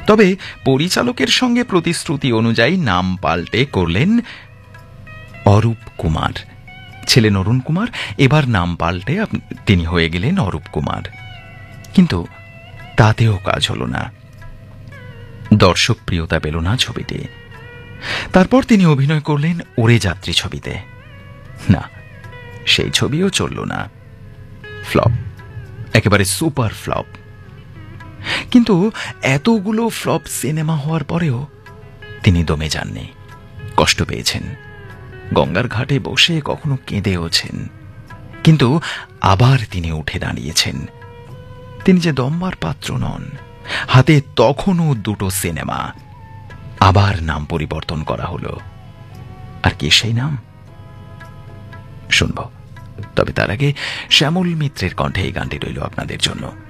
তবে পরিচালকের সঙ্গে প্রতিশ্রুতি অনুযায়ী নাম পাল্টে করলেন অরূপ কুমার। ছিলেন অরুণ কুমার, এবার নাম পাল্টে তিনি হয়ে গেলেন অরূপ কুমার। কিন্তু তাতেও কাজ হল না, দর্শক প্রিয়তা পেল না ছবিটি। তারপর তিনি অভিনয় করলেন ওরে যাত্রী ছবিতে। না, সেই ছবিও চলল না, ফ্লপ, একেবারে সুপার ফ্লপ। কিন্তু এতগুলো ফ্লপ সিনেমা হওয়ার পরেও তিনি দমে যাননি, কষ্ট পেয়েছেন, গঙ্গার ঘাটে বসে কখনো কেঁদেওছেন, কিন্তু আবার তিনি উঠে দাঁড়িয়েছেন। তিনি যে দমবার পাত্র নন, হাতে তখনও দুটো সিনেমা, আবার নাম পরিবর্তন করা হলো। আর কি সেই নাম শুনব, তবে তার আগে শ্যামল মিত্রের কণ্ঠে এই গানটি রইল আপনাদের জন্য।